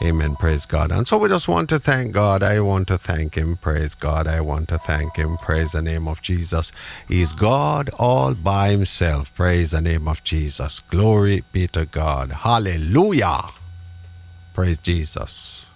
Amen. Praise God. And so we just want to thank God. I want to thank Him. Praise God. I want to thank Him. Praise the name of Jesus. He's God all by Himself. Praise the name of Jesus. Glory be to God. Hallelujah. Praise Jesus.